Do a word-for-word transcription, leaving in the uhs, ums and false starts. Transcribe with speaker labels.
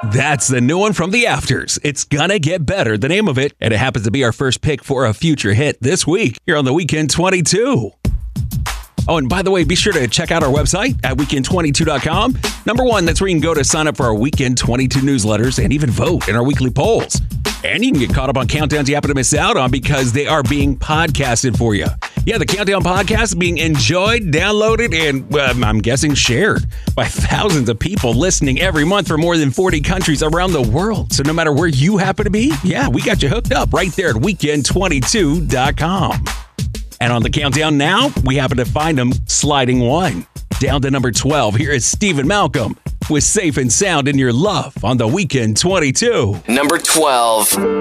Speaker 1: That's the new one from The Afters. It's Gonna Get Better, the name of it, and it happens to be our first pick for a future hit this week here on the Weekend twenty-two. Oh, and by the way, be sure to check out our website at weekend twenty-two dot com. Number one, that's where you can go to sign up for our Weekend twenty-two newsletters and even vote in our weekly polls. And you can get caught up on countdowns you happen to miss out on because they are being podcasted for you. Yeah, the Countdown podcast is being enjoyed, downloaded, and um, I'm guessing shared by thousands of people listening every month from more than forty countries around the world. So no matter where you happen to be, yeah, we got you hooked up right there at weekend twenty-two dot com. And on the countdown now, we happen to find them sliding one. Down to number twelve, here is Stephen Malcolm with Safe and Sound in Your Love on the Weekend twenty-two.
Speaker 2: Number twelve.